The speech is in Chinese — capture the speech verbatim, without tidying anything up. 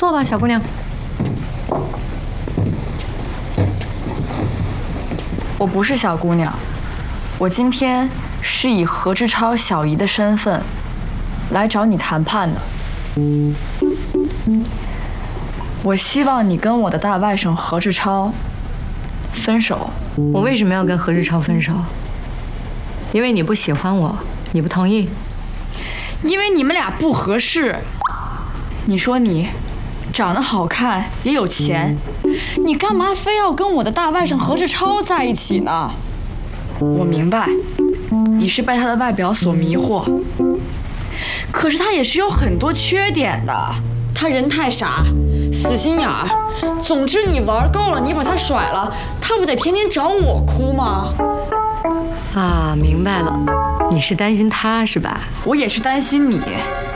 坐吧，小姑娘。 我不是小姑娘，我今天是以何志超小姨的身份来找你谈判的。我希望你跟我的大外甥何志超分手。 我为什么要跟何志超分手？因为你不喜欢我，你不同意。 因为你们俩不合适。你说你长得好看，也有钱，你干嘛非要跟我的大外甥何志超在一起呢？我明白，你是被他的外表所迷惑，可是他也是有很多缺点的。他人太傻，死心眼儿。总之你玩够了，你把他甩了，他不得天天找我哭吗？ 啊，明白了，你是担心他是吧？ 我也是担心你。